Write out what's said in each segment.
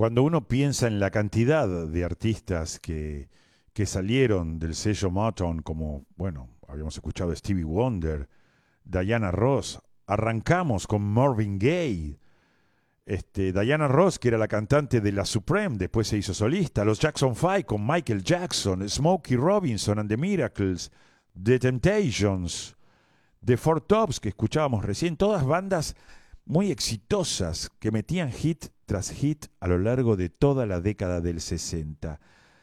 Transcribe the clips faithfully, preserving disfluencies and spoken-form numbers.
Cuando uno piensa en la cantidad de artistas que, que salieron del sello Motown, como, bueno, habíamos escuchado a Stevie Wonder, Diana Ross, arrancamos con Marvin Gaye, este, Diana Ross, que era la cantante de la Supreme, después se hizo solista, los Jackson Five con Michael Jackson, Smokey Robinson and the Miracles, The Temptations, The Four Tops, que escuchábamos recién, todas bandas muy exitosas que metían hit tras hit a lo largo de toda la década del sesenta.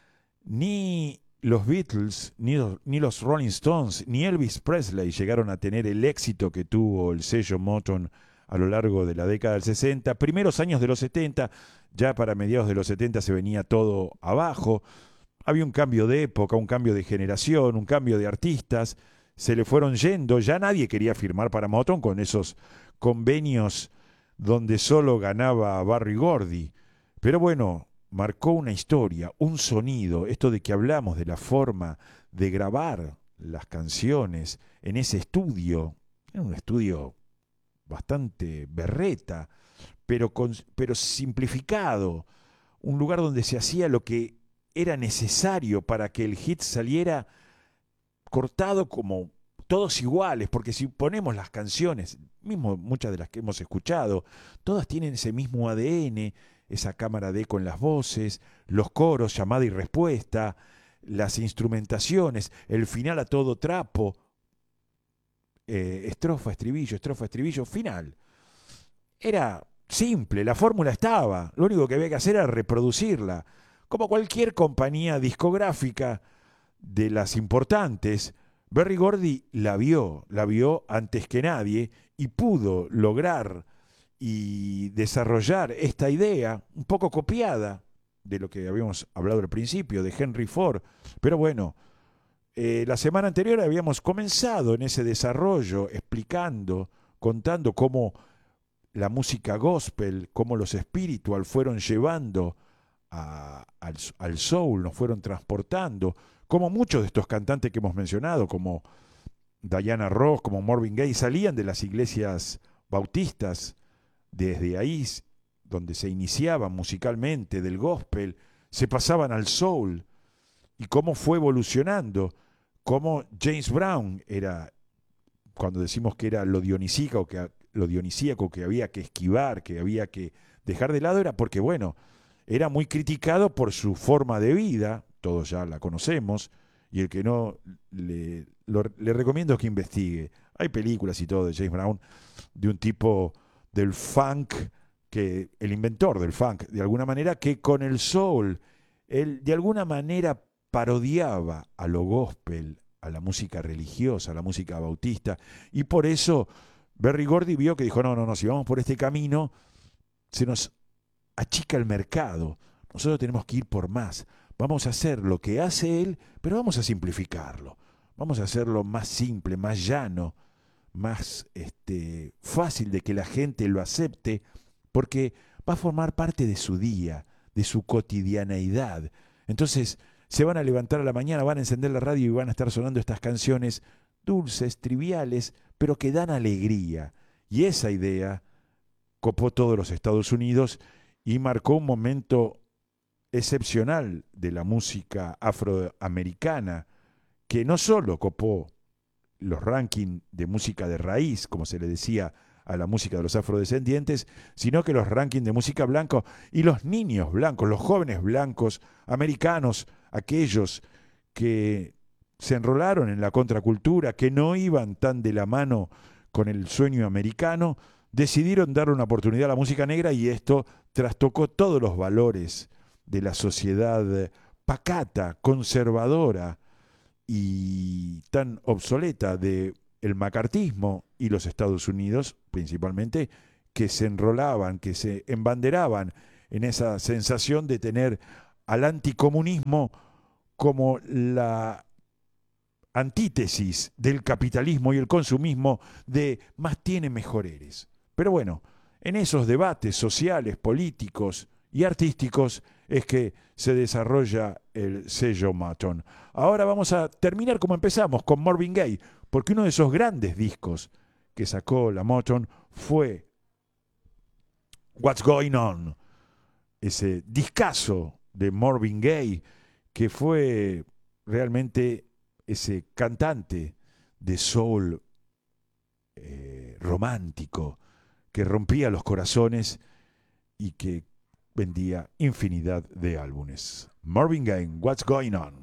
Ni los Beatles, ni los, ni los Rolling Stones, ni Elvis Presley llegaron a tener el éxito que tuvo el sello Motown a lo largo de la década del sesenta. Primeros años de los setenta, ya para mediados de los setenta se venía todo abajo. Había un cambio de época, un cambio de generación, un cambio de artistas. Se le fueron yendo, ya nadie quería firmar para Motown con esos convenios donde solo ganaba Berry Gordy. Pero bueno, marcó una historia, un sonido, esto de que hablamos de la forma de grabar las canciones en ese estudio. Era un estudio bastante berreta, pero, con, pero simplificado, un lugar donde se hacía lo que era necesario para que el hit saliera cortado como todos iguales, porque si ponemos las canciones, mismo muchas de las que hemos escuchado, todas tienen ese mismo A D N, esa cámara de eco en las voces, los coros, llamada y respuesta, las instrumentaciones, el final a todo trapo, eh, estrofa, estribillo, estrofa, estribillo, final. Era simple, la fórmula estaba, lo único que había que hacer era reproducirla. Como cualquier compañía discográfica de las importantes, Berry Gordy la vio, la vio antes que nadie y pudo lograr y desarrollar esta idea, un poco copiada de lo que habíamos hablado al principio, de Henry Ford. Pero bueno, eh, la semana anterior habíamos comenzado en ese desarrollo, explicando, contando cómo la música gospel, cómo los spiritual fueron llevando a, al, al soul, nos fueron transportando, como muchos de estos cantantes que hemos mencionado, como Diana Ross, como Marvin Gaye, salían de las iglesias bautistas, desde ahí donde se iniciaban musicalmente del gospel, se pasaban al soul, y cómo fue evolucionando, cómo James Brown era, cuando decimos que era lo dionisíaco que, lo dionisíaco que había que esquivar, que había que dejar de lado, era porque, bueno, era muy criticado por su forma de vida, todos ya la conocemos, y el que no, le, lo, le recomiendo que investigue. Hay películas y todo de James Brown, de un tipo del funk, que el inventor del funk, de alguna manera, que con el soul, él de alguna manera parodiaba a lo gospel, a la música religiosa, a la música bautista, y por eso Berry Gordy vio que dijo, no, no, no, si vamos por este camino, se nos achica el mercado, nosotros tenemos que ir por más. Vamos a hacer lo que hace él, pero vamos a simplificarlo. Vamos a hacerlo más simple, más llano, más este, fácil de que la gente lo acepte, porque va a formar parte de su día, de su cotidianeidad. Entonces, se van a levantar a la mañana, van a encender la radio y van a estar sonando estas canciones dulces, triviales, pero que dan alegría. Y esa idea copó todos los Estados Unidos y marcó un momento excepcional de la música afroamericana, que no solo copó los rankings de música de raíz, como se le decía a la música de los afrodescendientes, sino que los rankings de música blanca y los niños blancos, los jóvenes blancos americanos, aquellos que se enrolaron en la contracultura, que no iban tan de la mano con el sueño americano, decidieron dar una oportunidad a la música negra, y esto trastocó todos los valores de la sociedad pacata, conservadora y tan obsoleta de el macartismo y los Estados Unidos, principalmente, que se enrolaban, que se embanderaban en esa sensación de tener al anticomunismo como la antítesis del capitalismo y el consumismo, de más tiene mejor eres. Pero bueno, en esos debates sociales, políticos y artísticos es que se desarrolla el sello Motown. Ahora vamos a terminar como empezamos, con Marvin Gaye, porque uno de esos grandes discos que sacó la Motown fue What's Going On, ese discazo de Marvin Gaye, que fue realmente ese cantante de soul eh, romántico que rompía los corazones y que vendía infinidad de álbumes. Marvin Gaye, What's Going On?